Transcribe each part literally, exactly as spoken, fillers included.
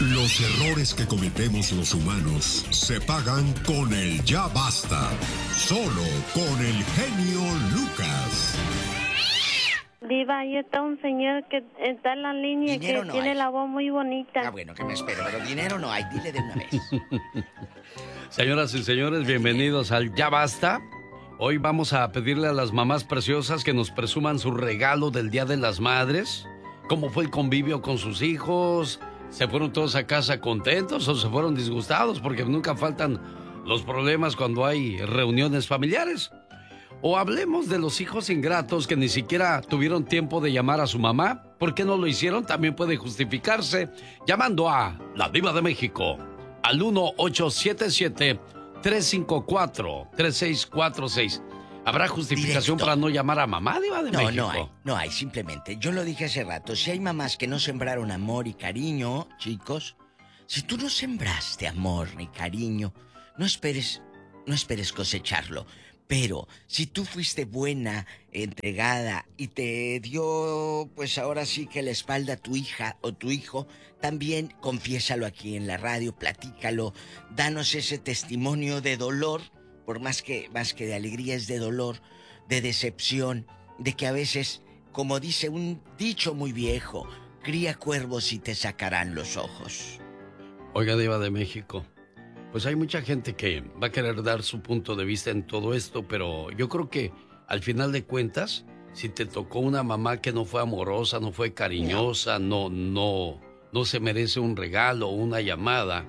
Los errores que cometemos los humanos se pagan con el ya basta. Solo con el genio Lucas. Diva, ahí está un señor que está en la línea que no tiene hay. la voz muy bonita. Ah, bueno, que me espero, pero dinero no hay, dile de una vez. Señoras y señores, bienvenidos al Ya Basta. Hoy vamos a pedirle a las mamás preciosas que nos presuman su regalo del Día de las Madres. ¿Cómo fue el convivio con sus hijos? ¿Se fueron todos a casa contentos o se fueron disgustados? Porque nunca faltan los problemas cuando hay reuniones familiares. O hablemos de los hijos ingratos que ni siquiera tuvieron tiempo de llamar a su mamá. ¿Por qué no lo hicieron? También puede justificarse llamando a la Diva de México al uno ocho siete siete, tres cinco cuatro, tres seis cuatro seis. ¿Habrá justificación Directo. para no llamar a mamá, Diva de no, México? No, no hay, no hay, simplemente. Yo lo dije hace rato, si hay mamás que no sembraron amor y cariño, chicos, si tú no sembraste amor ni cariño, no esperes, no esperes cosecharlo. Pero si tú fuiste buena, entregada y te dio, pues ahora sí que la espalda a tu hija o tu hijo, también confiésalo aquí en la radio, platícalo, danos ese testimonio de dolor, por más que, más que de alegría es de dolor, de decepción, de que a veces, como dice un dicho muy viejo, cría cuervos y te sacarán los ojos. Oiga, Diva de México, pues hay mucha gente que va a querer dar su punto de vista en todo esto, pero yo creo que al final de cuentas, si te tocó una mamá que no fue amorosa, no fue cariñosa, no, no, no se merece un regalo o una llamada,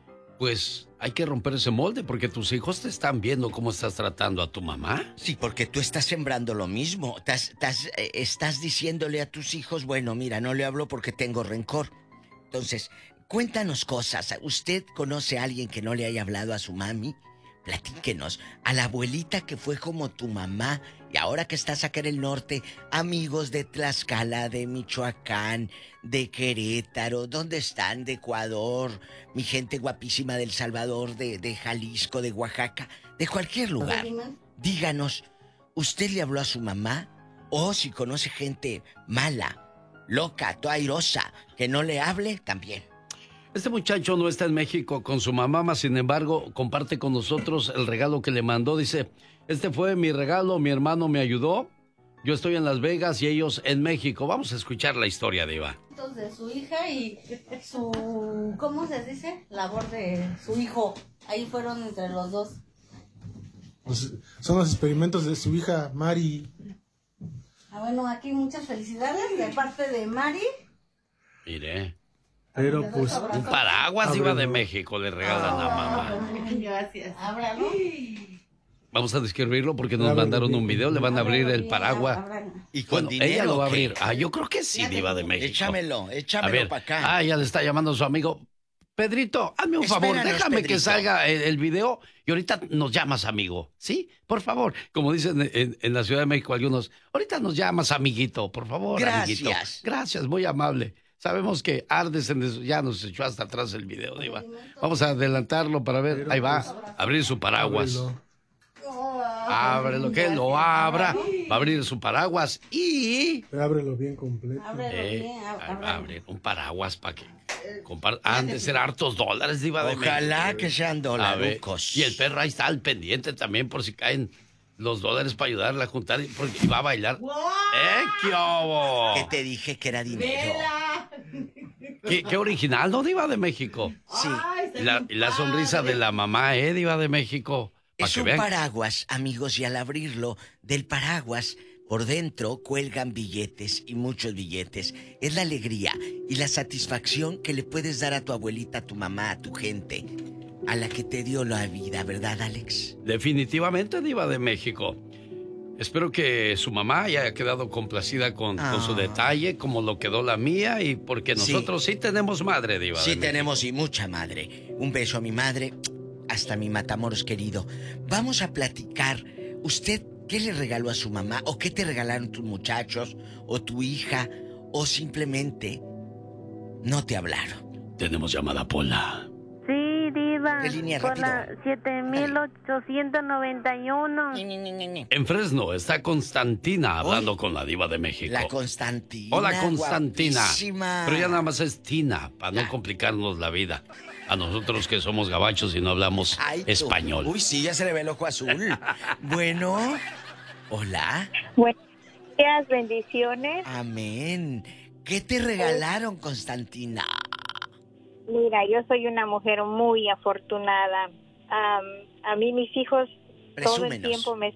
pues hay que romper ese molde porque tus hijos te están viendo cómo estás tratando a tu mamá. Sí, porque tú estás sembrando lo mismo. Estás, estás, eh, estás diciéndole a tus hijos, bueno, mira, no le hablo porque tengo rencor. Entonces, cuéntanos cosas. ¿Usted conoce a alguien que no le haya hablado a su mami? Platíquenos. A la abuelita que fue como tu mamá y ahora que estás acá en el norte, amigos de Tlaxcala, de Michoacán, de Querétaro, ¿dónde están? De Ecuador, mi gente guapísima de El Salvador, de, de Jalisco, de Oaxaca, de cualquier lugar. Díganos, ¿usted le habló a su mamá? O si conoce gente mala, loca, toda airosa, que no le hable, también. Este muchacho no está en México con su mamá, sin embargo, comparte con nosotros el regalo que le mandó. Dice, este fue mi regalo, mi hermano me ayudó, yo estoy en Las Vegas y ellos en México. Vamos a escuchar la historia, Diva. De su hija y su, ¿cómo se dice? Labor de su hijo. Ahí fueron entre los dos. Pues son los experimentos de su hija, Mari. Ah, bueno, aquí muchas felicidades de parte de Mari. Mire. Pero pues... Un paraguas, Diva de México, le regalan a mamá. Gracias. Ábralo. Vamos a describirlo porque nos mandaron un video, le van a abrir el paraguas. Y con Bueno, dinero, ella lo va a ¿o qué? abrir. Ah, yo creo que sí, Diva de México. Échamelo, échamelo A ver, para acá. Ah, ya le está llamando a su amigo. Pedrito, hazme un favor, Espéranos, déjame Pedrito. que salga el, el video y ahorita nos llamas, amigo. ¿Sí? Por favor. Como dicen en, en la Ciudad de México algunos, ahorita nos llamas, amiguito, por favor, Gracias. amiguito. Gracias, muy amable. Sabemos que ardes en eso. Ya nos echó hasta atrás el video, Diva. Vamos a adelantarlo para ver. Ahí va, abrir su paraguas. Ábrelo, que lo abra. Va a abrir su paraguas y... Pero ábrelo bien completo. Eh, ahí va a abrir un paraguas para que... compar- Han de ser hartos dólares, Diva de México. Ojalá que sean A ver, dolarucos. y el perro ahí está al pendiente también por si caen los dólares para ayudarle a juntar porque iba a bailar. ¡Eh, qué obo! Que te dije que era dinero. ¿Qué, qué original, ¿no, Diva de México? Sí. Y la, y la sonrisa de la mamá, ¿eh, Diva de México? Pa' Es que un vean. paraguas, amigos, y al abrirlo, del paraguas, por dentro cuelgan billetes y muchos billetes. Es la alegría y la satisfacción que le puedes dar a tu abuelita, a tu mamá, a tu gente, a la que te dio la vida, ¿verdad, Alex? Definitivamente, Diva de México. Espero que su mamá haya quedado complacida con, Ah. con su detalle, como lo quedó la mía, y porque Sí. nosotros sí, tenemos madre, Diva de Sí México. tenemos y mucha madre. Un beso a mi madre, hasta mi Matamoros querido. Vamos a platicar. ¿Usted qué le regaló a su mamá? ¿O qué te regalaron tus muchachos? ¿O tu hija? ¿O simplemente no te hablaron? Tenemos llamada, Pola. Sí, Diva. Diva. ¿Qué línea? Por Rápido. la siete mil ochocientos noventa y uno. En Fresno está Constantina hablando con la diva de México. La Constantina. Hola, Constantina. Guapísima. Pero ya nada más es Tina, para no Ya. complicarnos la vida. A nosotros que somos gabachos y no hablamos Ay, tú. español. Uy, sí, ya se le ve el ojo azul. Bueno. Hola. Buenos días, bendiciones. Amén. ¿Qué te regalaron, Constantina? Mira, yo soy una mujer muy afortunada. Am, a mí mis hijos todo el Presúmenos. tiempo me...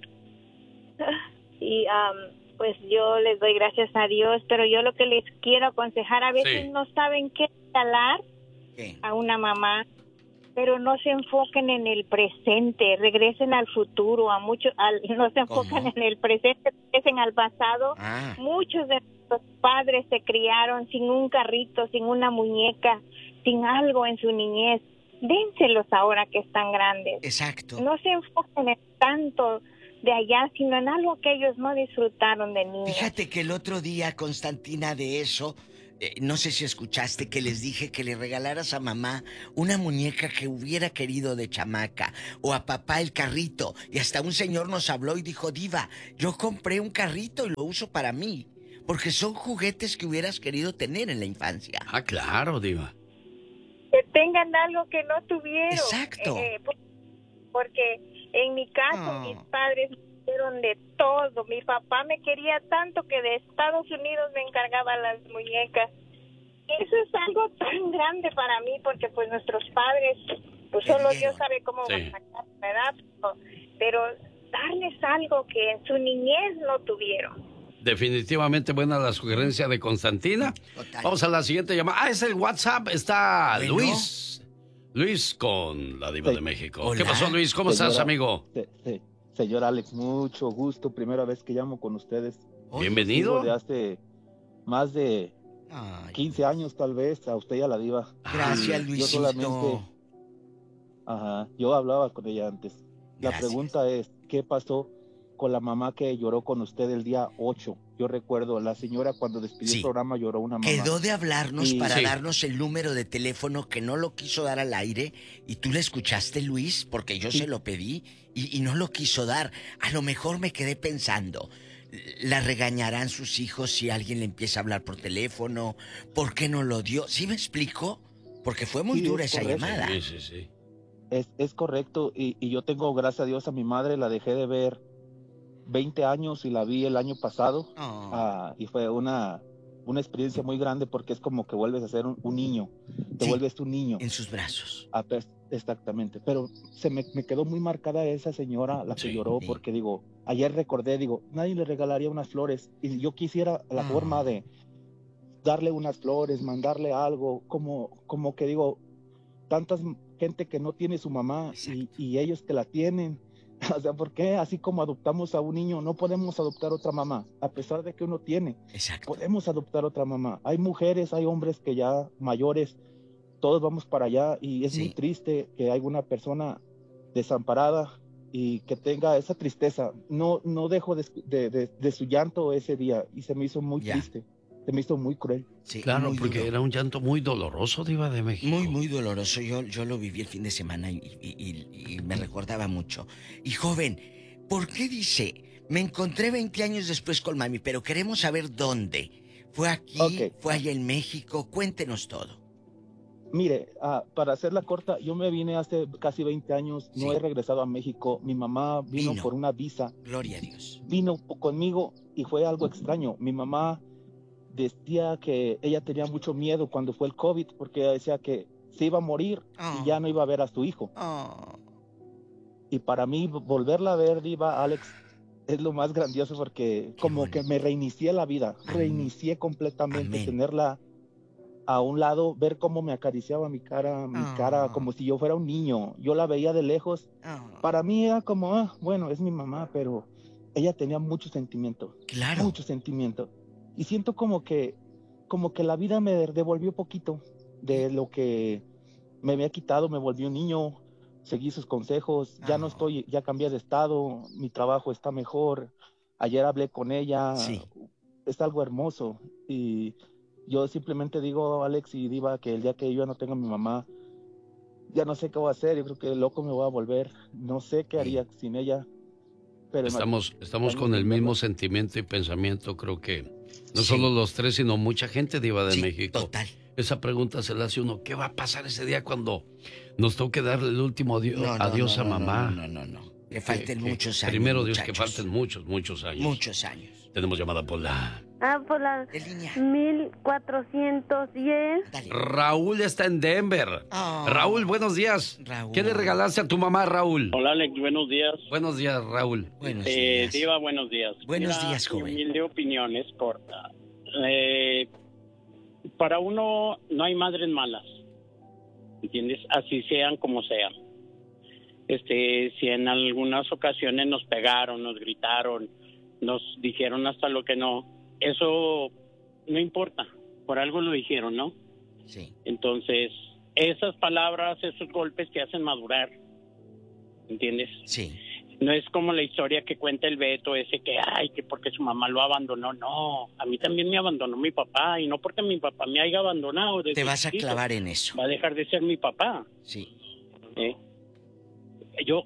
Y am, pues yo les doy gracias a Dios, pero yo lo que les quiero aconsejar, a veces Sí. no saben qué regalar ¿Qué? a una mamá, pero no se enfoquen en el presente, regresen al futuro, a muchos, al, no se enfocan ¿Cómo? en el presente, regresen al pasado. Ah. Muchos de nuestros padres se criaron sin un carrito, sin una muñeca, sin algo en su niñez. Dénselos ahora que están grandes. Exacto. No se enfoquen en tanto de allá, sino en algo que ellos no disfrutaron de niños. Fíjate que el otro día, Constantina, de eso, eh, no sé si escuchaste que les dije que le regalaras a mamá una muñeca que hubiera querido de chamaca, o a papá el carrito, y hasta un señor nos habló y dijo, Diva, yo compré un carrito y lo uso para mí, porque son juguetes que hubieras querido tener en la infancia. Ah, claro, diva. Que tengan algo que no tuvieron. Exacto. Eh, por- porque en mi caso, Ah. mis padres me dieron de todo. Mi papá me quería tanto que de Estados Unidos me encargaba las muñecas. Eso es algo tan grande para mí porque pues nuestros padres, pues Te solo dieron. Dios sabe cómo Sí. van a sacar, ¿verdad? Pero, pero darles algo que en su niñez no tuvieron. Definitivamente buena la sugerencia de Constantina. Total. Vamos a la siguiente llamada. Ah, es el WhatsApp. Está Bueno. Luis. Luis con la diva Sí. de México. Hola. ¿Qué pasó, Luis? ¿Cómo Señora- estás, amigo? Se- se- señor Alex, mucho gusto. Primera vez que llamo con ustedes. Oye, Bienvenido. Sigo de hace más de ay, quince años, tal vez, a usted y a la diva. Gracias, Y Luisito. Yo solamente, ajá, yo hablaba con ella antes. La Gracias. pregunta es, ¿qué pasó con la mamá que lloró con usted el día ocho? Yo recuerdo, la señora cuando despidió Sí. el programa lloró una mamá. Quedó de hablarnos Y- para Sí. darnos el número de teléfono que no lo quiso dar al aire. ¿Y tú le escuchaste, Luis? Porque yo Sí. se lo pedí y, y no lo quiso dar. A lo mejor me quedé pensando, ¿la regañarán sus hijos si alguien le empieza a hablar por teléfono? ¿Por qué no lo dio? ¿Sí me explico? Porque fue muy Sí, dura es esa correcto. llamada. Sí, sí, sí. Es, es correcto, y, y yo tengo, gracias a Dios, a mi madre, la dejé de ver veinte años y la vi el año pasado. Oh, Ah, y fue una, una experiencia muy grande porque es como que vuelves a ser un, un niño, te Sí. vuelves un niño. en sus brazos. Ah, pues, exactamente, pero se me, me quedó muy marcada esa señora, la que Sí. lloró, Sí. porque digo, ayer recordé, digo, nadie le regalaría unas flores, y yo quisiera la Ah. forma de darle unas flores, mandarle algo, como, como que digo, tantas m- gente que no tiene su mamá y, Exacto. y ellos que la tienen. O sea, ¿por qué así como adoptamos a un niño, no podemos adoptar otra mamá? A pesar de que uno tiene, Exacto. podemos adoptar otra mamá. Hay mujeres, hay hombres que ya mayores, todos vamos para allá, y es Sí. muy triste que haya una persona desamparada y que tenga esa tristeza. No, no dejo de, de- de- de su llanto ese día, y se me hizo muy Ya. triste, se me hizo muy cruel. Sí, Claro, muy porque duro. era un llanto muy doloroso, diva de México. Muy, muy doloroso. Yo, yo lo viví el fin de semana y, y- y- y me recordaba mucho. Y joven, ¿por qué dice, me encontré veinte años después con mami, pero queremos saber dónde? ¿Fue aquí? Ok. ¿Fue allá en México? Cuéntenos todo. Mire, ah, para hacerla corta, yo me vine hace casi veinte años, no Sí. he regresado a México. Mi mamá vino, Vino. por una visa, Gloria a Dios. vino po- conmigo, y fue algo extraño. Mi mamá decía que ella tenía mucho miedo cuando fue el COVID, porque ella decía que se iba a morir Oh. y ya no iba a ver a su hijo. Oh, Y para mí, v- volverla a ver, Diva, Alex, es lo más grandioso, porque Qué como bonito. que me reinicié la vida, Amén. reinicié completamente, Amén. tenerla a un lado, ver cómo me acariciaba mi cara, mi Ah. cara, como si yo fuera un niño. Yo la veía de lejos. oh. Para mí era como, ah, bueno, es mi mamá, pero ella tenía mucho sentimiento, Claro. mucho sentimiento. Y siento como que, como que la vida me devolvió poquito de lo que me había quitado. Me volví un niño, seguí sus consejos, ya no Ah. estoy, ya cambié de estado, mi trabajo está mejor. Ayer hablé con ella, Sí. es algo hermoso. Y yo simplemente digo, Alex y Diva, que el día que yo ya no tenga a mi mamá, ya no sé qué voy a hacer, yo creo que loco me voy a volver, no sé qué haría sin ella. Pero estamos estamos con el mismo sentimiento y pensamiento, creo que no sí. solo los tres, sino mucha gente, Diva de sí, México. Total. Esa pregunta se la hace uno, ¿qué va a pasar ese día cuando nos toque darle el último adiós, no, no, adiós no, a mamá? No, no, no, no. Que falten que, muchos que, años. Primero Dios, muchachos. que falten muchos, muchos años. Muchos años. Tenemos llamada por la... Ah, por la mil cuatrocientos diez. Raúl está en Denver. Oh. Raúl, buenos días. Raúl. ¿Qué le regalaste a tu mamá, Raúl? Hola, Alex, buenos días. Buenos días, Raúl. Buenos eh, días. Diva, buenos días. Buenos Mira, días, joven. Mi humilde opinión es corta. Eh, para uno no hay madres malas, ¿entiendes? Así sean como sean. Este, si en algunas ocasiones nos pegaron, nos gritaron, nos dijeron hasta lo que no, eso no importa, por algo lo dijeron, ¿no? Sí. Entonces, esas palabras, esos golpes te hacen madurar, ¿entiendes? Sí. No es como la historia que cuenta el Beto, ese que, ay, que porque su mamá lo abandonó. No, a mí también me abandonó mi papá, y no porque mi papá me haya abandonado. Te vas a clavar en eso. Va a dejar de ser mi papá. Sí. ¿Eh? Yo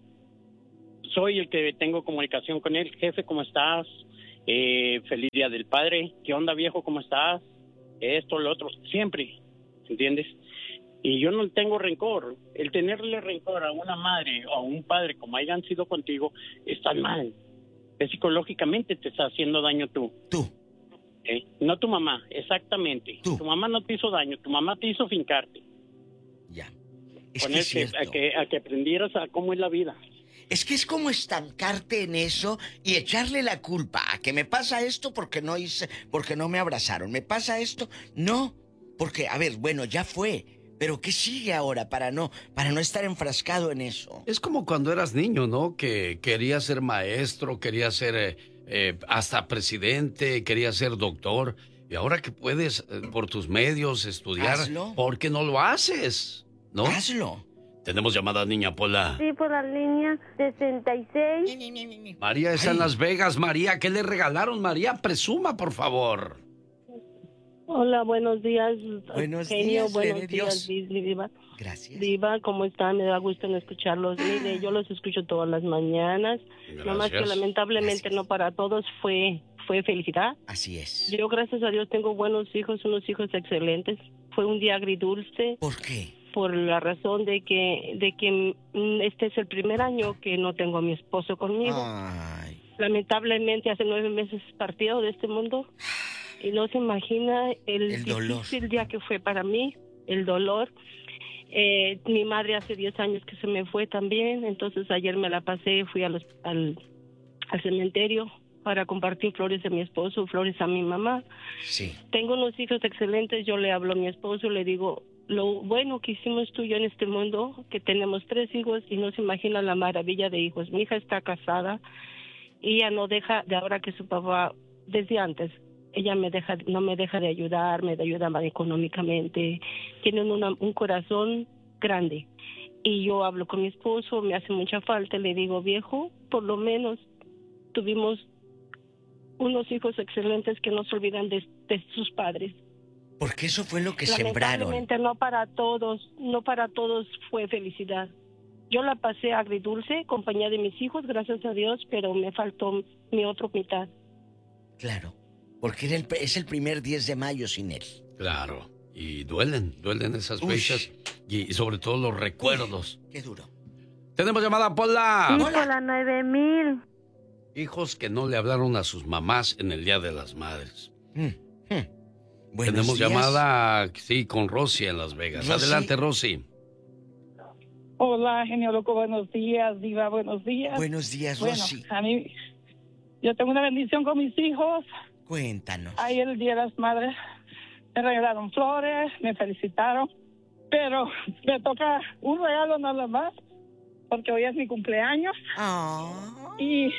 soy el que tengo comunicación con él. Jefe, ¿cómo estás? Eh, feliz Día del Padre. ¿Qué onda, viejo? ¿Cómo estás? Esto, lo otro. Siempre, ¿entiendes? Y yo no tengo rencor. El tenerle rencor a una madre o a un padre, como hayan sido contigo, está mal. Es psicológicamente te está haciendo daño tú. Tú. ¿Eh? No tu mamá, exactamente. Tú. Tu mamá no te hizo daño, tu mamá te hizo fincarte. Ya. Es Poner que, es que, a, que, a que aprendieras a cómo es la vida. Es que es como estancarte en eso y echarle la culpa a que me pasa esto porque no hice, porque no me abrazaron. Me pasa esto, no, porque, a ver, bueno, ya fue. Pero ¿qué sigue ahora para no, para no estar enfrascado en eso? Es como cuando eras niño, ¿no? Que querías ser maestro, querías ser eh, eh, hasta presidente, querías ser doctor. Y ahora que puedes, eh, por tus medios, estudiar, Hazlo. ¿por qué no lo haces? ¿No? Hazlo. Tenemos llamada, niña Pola. Sí, por la línea sesenta y seis. María está Ay. en Las Vegas. María, ¿qué le regalaron? María, presuma, por favor. Hola, buenos días. Buenos genio, días, buenos Bebé días, Dios. Diva. Gracias. Diva, ¿cómo están? Me da gusto en escucharlos. Mire, yo los escucho todas las mañanas. Gracias. Nomás que lamentablemente Gracias. no para todos fue fue felicidad. Así es. Yo, gracias a Dios, tengo buenos hijos, unos hijos excelentes. Fue un día agridulce. ¿Por qué? Por la razón de que de que mm, este es el primer año que no tengo a mi esposo conmigo. Ay. Lamentablemente hace nueve meses partió de este mundo y no se imagina el, El dolor. difícil día que fue para mí, el dolor. Eh, mi madre hace diez años que se me fue también, entonces ayer me la pasé, fui a los, al, al cementerio para compartir flores a mi esposo, flores a mi mamá. Sí. Tengo unos hijos excelentes, yo le hablo a mi esposo, le digo, lo bueno que hicimos tú y yo en este mundo, que tenemos tres hijos y no se imagina la maravilla de hijos. Mi hija está casada y ella no deja, de ahora que su papá, desde antes, ella me deja, no me deja de ayudar, me ayuda económicamente, tienen una, un corazón grande. Y yo hablo con mi esposo, me hace mucha falta, le digo, viejo, por lo menos tuvimos unos hijos excelentes que no se olvidan de, de sus padres. Porque eso fue lo que sembraron. Lamentablemente no para todos, no para todos fue felicidad. Yo la pasé agridulce, compañía de mis hijos, gracias a Dios, pero me faltó mi otra mitad. Claro, porque era el, es el primer diez de mayo sin él. Claro, y duelen, duelen esas Uy. fechas y, y sobre todo los recuerdos. Qué duro. Tenemos llamada, Pola. Sí, por la nueve mil. Hijos que no le hablaron a sus mamás en el Día de las Madres. Mm, mm. Buenos Tenemos días. llamada, sí, con Rosy en Las Vegas. Rosy. Adelante, Rosy. Hola, genio loco, buenos días, Diva, buenos días. Buenos días, Bueno, Rosy. a mí, yo tengo una bendición con mis hijos. Cuéntanos. Ayer el Día de las Madres me regalaron flores, me felicitaron, pero me toca un regalo nada más, porque hoy es mi cumpleaños. Oh. Y,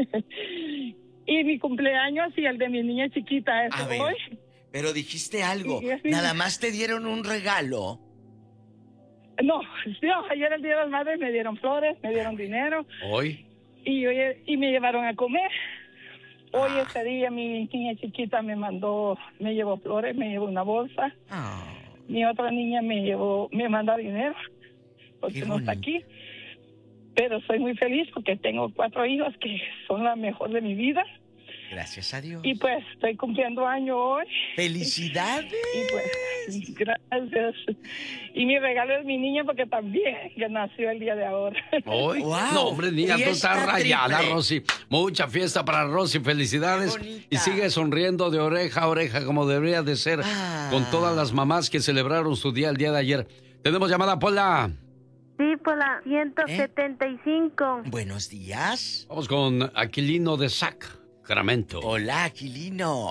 y mi cumpleaños y el de mi niña chiquita es A ver, hoy. pero dijiste algo. Sí, sí. Nada más te dieron un regalo. No, no, ayer el Día de las Madres me dieron flores, me dieron dinero. Hoy. Y, hoy, y me llevaron a comer. Hoy Ah. ese día mi niña chiquita me mandó, me llevó flores, me llevó una bolsa. Oh. Mi otra niña me llevó, me mandó dinero. porque no está aquí. Pero soy muy feliz porque tengo cuatro hijos que son la mejor de mi vida. Gracias a Dios. Y pues estoy cumpliendo año hoy. ¡Felicidades! Y pues, gracias. Y mi regalo es mi niña porque también que nació el día de ahora. ¿Hoy? Wow. No, hombre, niña, tú Fiesta estás rayada, triple. Rosy. Mucha fiesta para Rosy, felicidades. Y sigue sonriendo de oreja a oreja como debería de ser Ah. con todas las mamás que celebraron su día el día de ayer. Tenemos llamada, Pola. Sí, por la ciento setenta y cinco. Buenos días. Vamos con Aquilino de Sac, Sacramento. Hola, Aquilino.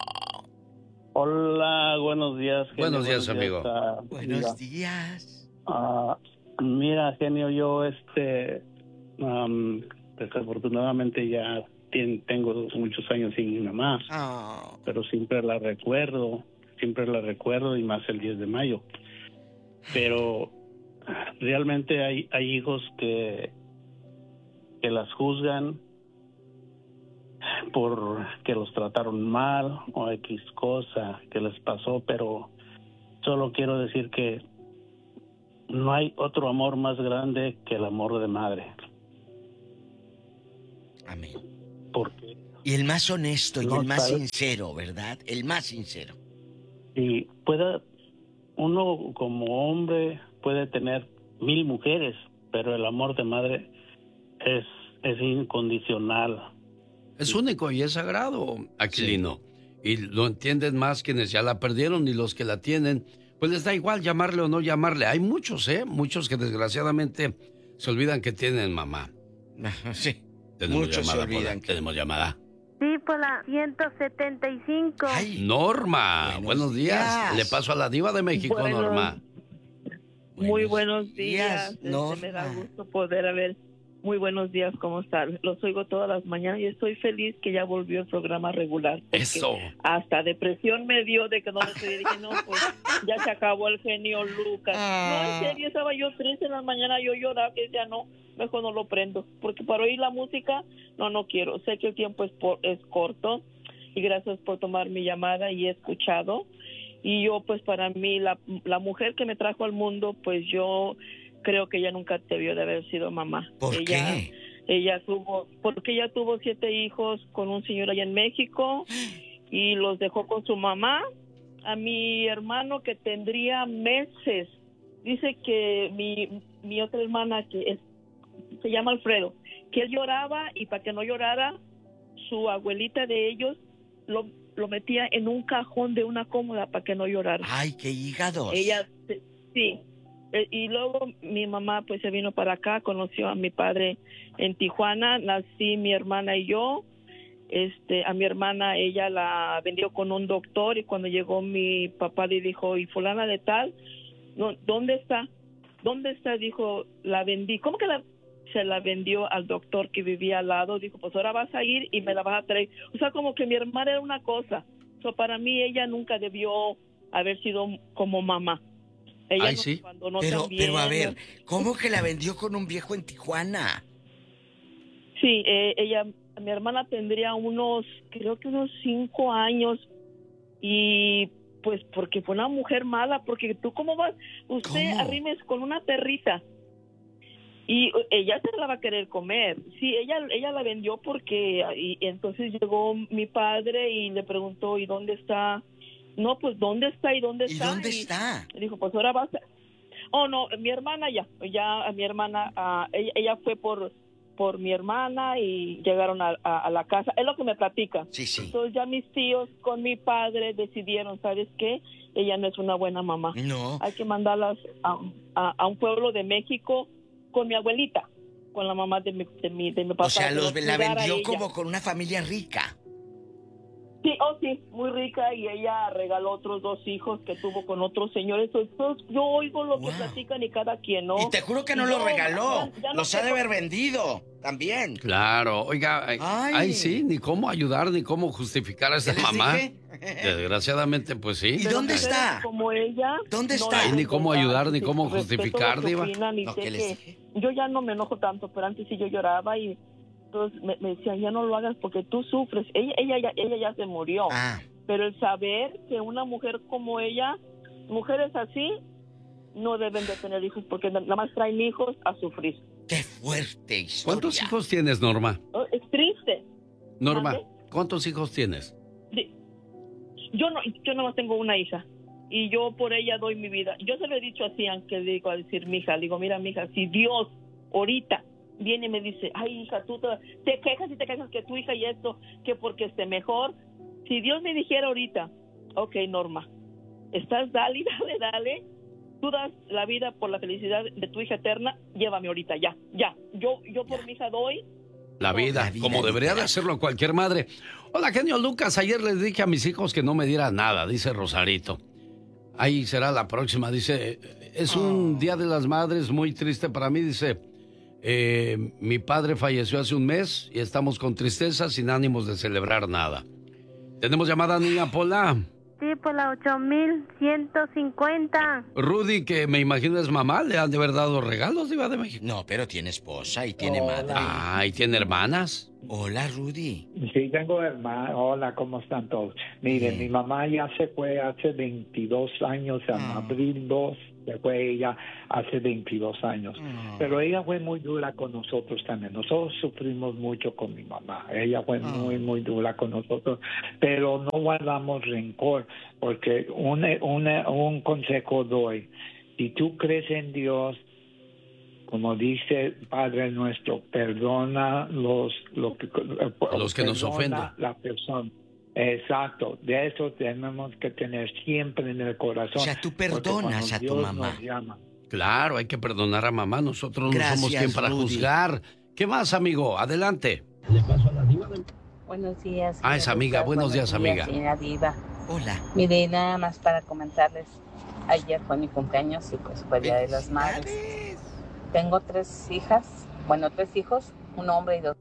Hola, buenos días. Genio. Buenos días, amigo. a- Buenos días. Ah, mira, genio, yo este, am, desafortunadamente ya tien- tengo muchos años sin mi mamá, Ah. pero siempre la recuerdo, siempre la recuerdo y más el diez de mayo. Pero realmente hay, hay hijos que, que las juzgan por que los trataron mal o X cosa que les pasó, pero solo quiero decir que no hay otro amor más grande que el amor de madre. Amén. Porque Y el más honesto y No, el más ¿sabes? sincero, ¿verdad? El más sincero. si pueda, uno como hombre puede tener mil mujeres, pero el amor de madre es, es incondicional. Es único y es sagrado, Aquilino. Y lo entienden más quienes ya la perdieron y los que la tienen, pues les da igual llamarle o no llamarle. Hay muchos, ¿eh? Muchos que desgraciadamente se olvidan que tienen mamá. Sí. Tenemos Muchos se llamada, olvidan Pola. que- Tenemos llamada. Sí, por la ciento setenta y cinco. Norma, buenos, Buenos días. días. Le paso a la diva de México, Buenos- Norma. Muy buenos días. días, Norma. Este, me da gusto poder haber. Muy buenos días, ¿cómo están? Los oigo todas las mañanas y estoy feliz que ya volvió el programa regular. porque Eso. Hasta depresión me dio de que no me estoy. Dije, no, pues ya se acabó el genio Lucas. No, en serio, estaba yo triste en la mañana, yo lloraba, que decía, no, mejor no lo prendo. Porque para oír la música, no, no quiero. Sé que el tiempo es, por, es corto y gracias por tomar mi llamada y he escuchado. Y yo, pues para mí, la, la mujer que me trajo al mundo, pues yo creo que ella nunca debió de haber sido mamá. ¿Por ella, qué? Ella tuvo, porque ella tuvo siete hijos con un señor allá en México y los dejó con su mamá. A mi hermano que tendría meses, dice que mi, mi otra hermana que es, se llama Alfredo, que él lloraba y para que no llorara, su abuelita de ellos lo, lo metía en un cajón de una cómoda para que no llorara. Ay, qué hígados. Ella, sí. Eh, Y luego mi mamá pues se vino para acá, conoció a mi padre en Tijuana, nací mi hermana y yo. Este, a mi hermana ella la vendió con un doctor y cuando llegó mi papá le dijo, ¿y fulana de tal? No, ¿dónde está? ¿Dónde está? Dijo, la vendí. ¿Cómo que la, se la vendió al doctor que vivía al lado? Dijo, pues ahora vas a ir y me la vas a traer. O sea, como que mi hermana era una cosa. So, para mí ella nunca debió haber sido como mamá. Ella Ay, nos sí. abandonó Pero, también. pero a ver, ¿cómo que la vendió con un viejo en Tijuana? Sí, eh, ella, mi hermana tendría unos, creo que unos cinco años y pues porque fue una mujer mala, porque tú cómo vas, usted ¿Cómo? arrimes con una perrita y ella se la va a querer comer. Sí, ella ella la vendió porque y entonces llegó mi padre y le preguntó, ¿y dónde está? No, pues ¿dónde está y dónde ¿Y está? dónde está? Dijo, pues ahora vas a... Oh, no, mi hermana ya, ya mi hermana, ah, ella, ella fue por por mi hermana y llegaron a, a, a la casa, es lo que me platica. Sí, sí. Entonces ya mis tíos con mi padre decidieron, ¿sabes qué? Ella no es una buena mamá. No. Hay que mandarlas a, a, a un pueblo de México con mi abuelita, con la mamá de mi, de mi, de mi papá. O sea, que los, los la cuidara vendió ella. como con una familia rica. Sí, oh sí, muy rica y ella regaló otros dos hijos que tuvo con otros señores. Entonces yo oigo lo que platican y cada quien, ¿no? Y te juro que no Y lo yo, regaló. ya- ya no Los ha sé de por- haber vendido también. Claro, oiga, ay, Ay. ay, sí, ni cómo ayudar, ni cómo justificar a esa les mamá. dije? Desgraciadamente, pues sí. ¿Y dónde mujeres está? Como ella. ¿Dónde no está? Ay, ni cómo deben ayudar, dar, ni sí, cómo respeto justificar, lo que diva. opinan y No, sé ¿qué les que yo ya no me enojo tanto, pero antes sí yo lloraba y entonces me, me decían, ya no lo hagas porque tú sufres. Ella, ella, ya, ella ya se murió. Ah, Pero el saber que una mujer como ella, mujeres así, no deben de tener hijos porque nada más traen hijos a sufrir. ¡Qué fuerte historia! ¿Cuántos hijos tienes, Norma? Oh, es triste. Norma, ¿Mande? ¿cuántos hijos tienes? Sí. Yo no, yo nomás tengo una hija y yo por ella doy mi vida. Yo se lo he dicho así, aunque digo a decir mi hija, digo, mira, mi hija, si Dios ahorita viene y me dice, ay, hija, tú te, te quejas y te quejas que tu hija y esto, que porque esté mejor. Si Dios me dijera ahorita, ok, Norma, estás dale, dale, dale, tú das la vida por la felicidad de tu hija eterna, llévame ahorita, ya, ya. Yo, yo por mi hija doy. La vida, La vida como debería de hacerlo cualquier madre. Hola, genio Lucas, ayer les dije a mis hijos que no me diera nada, dice Rosarito. Ahí será la próxima, dice, es un Día de las Madres muy triste para mí, dice, eh, mi padre falleció hace un mes y estamos con tristeza sin ánimos de celebrar nada. ¿Tenemos llamada, niña Pola? Sí, por la ocho mil ciento cincuenta. Rudy, que me imagino es mamá, le han de haber dado regalos, Diva de México. No, pero tiene esposa y tiene madre. Ah, ¿y tiene hermanas? Hola, Rudy. Sí, tengo hermana. Hola, ¿cómo están todos? Miren, mi mamá ya se fue hace veintidós años, en abril dos, se fue ella hace veintidós años. Pero ella fue muy dura con nosotros también. Nosotros sufrimos mucho con mi mamá. Ella fue muy, muy dura con nosotros. Pero no guardamos rencor, porque un, un, un consejo doy. Si tú crees en Dios, como dice Padre nuestro, perdona los, lo que, los que nos ofenden. La persona. Exacto, de eso tenemos que tener siempre en el corazón. O sea, tú perdonas a tu mamá. Claro, hay que perdonar a mamá. Nosotros Gracias, no somos quien para Rudy. juzgar. ¿Qué más, amigo? Adelante. Buenos días. Ah, es amiga. Buenos días, amiga. Señora Diva. Hola. Mire, nada más para comentarles, ayer fue mi cumpleaños y pues fue Día de las Madres. Tengo tres hijas, bueno, tres hijos, un hombre y dos.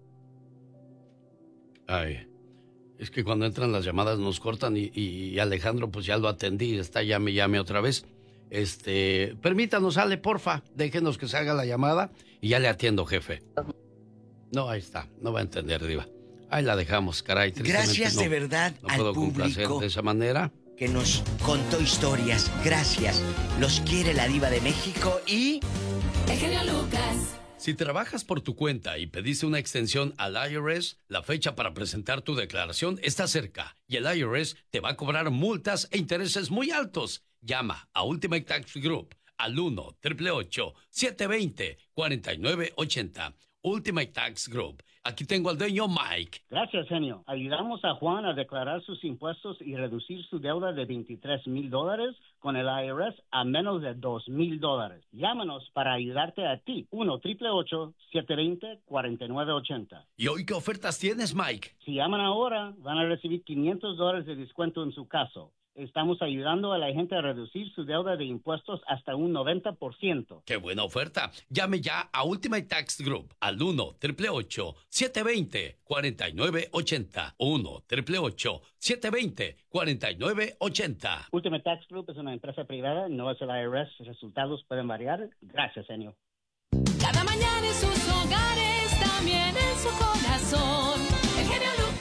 Ay, es que cuando entran las llamadas nos cortan y, y Alejandro pues ya lo atendí, está llame, llame otra vez. Este, permítanos, Ale, porfa, déjenos que salga la llamada y ya le atiendo, jefe. No, ahí está, no va a entender, Diva. Ahí la dejamos, caray. Gracias no, de verdad no al puedo complacer público de esa manera. Que nos contó historias. Gracias. Los quiere la Diva de México y... El genio Lucas. Si trabajas por tu cuenta y pediste una extensión al I R S, la fecha para presentar tu declaración está cerca y el I R S te va a cobrar multas e intereses muy altos. Llama a Ultimate Tax Group al uno, ocho ocho ocho, siete dos cero, cuatro nueve ocho cero. Ultimate Tax Group. Aquí tengo al dueño Mike. Gracias, genio. Ayudamos a Juan a declarar sus impuestos y reducir su deuda de veintitrés mil dólares con el I R S a menos de dos mil dólares. Llámanos para ayudarte a ti. uno, ocho ocho ocho, siete dos cero, cuatro nueve ocho cero. ¿Y hoy qué ofertas tienes, Mike? Si llaman ahora, van a recibir quinientos dólares de descuento en su caso. Estamos ayudando a la gente a reducir su deuda de impuestos hasta un noventa por ciento. ¡Qué buena oferta! Llame ya a Ultimate Tax Group al uno, ocho ocho ocho, siete dos cero, cuatro nueve ocho cero. uno, ocho ocho ocho, siete dos cero, cuatro nueve ocho cero. Ultimate Tax Group es una empresa privada, no es el I R S. Resultados pueden variar. Gracias, genio. Cada mañana en sus hogares, también en su corazón. El genio Lucas.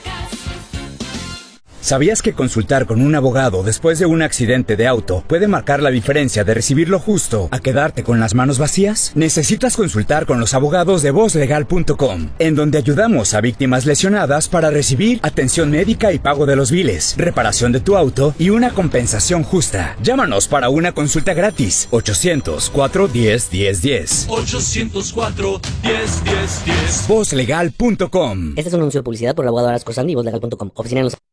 ¿Sabías que consultar con un abogado después de un accidente de auto puede marcar la diferencia de recibir lo justo a quedarte con las manos vacías? Necesitas consultar con los abogados de voz legal punto com, en donde ayudamos a víctimas lesionadas para recibir atención médica y pago de los biles, reparación de tu auto y una compensación justa. Llámanos para una consulta gratis. ochocientos cuatro, diez, diez, diez. ochocientos cuatro, diez, diez, diez. voz legal punto com. Este es un anuncio de publicidad por el abogado Arasco Sandy y voz legal punto com. Oficina en los...